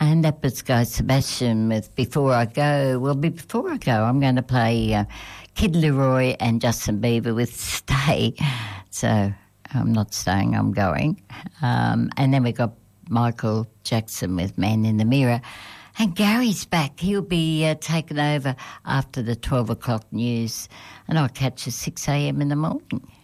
And Leopards Guy Sebastian with Before I Go. Well, before I go, I'm going to play Kid Leroy and Justin Bieber with Stay. So I'm not staying, I'm going. And then we got Michael Jackson with Man in the Mirror. And Gary's back. He'll be taking over after the 12 o'clock news. And I'll catch you 6 a.m. in the morning.